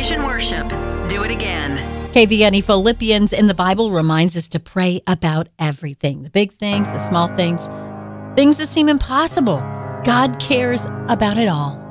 Mission Worship. Do it again. KVNE Philippians in the Bible reminds us to pray about everything. The big things, the small things, things that seem impossible. God cares about it all.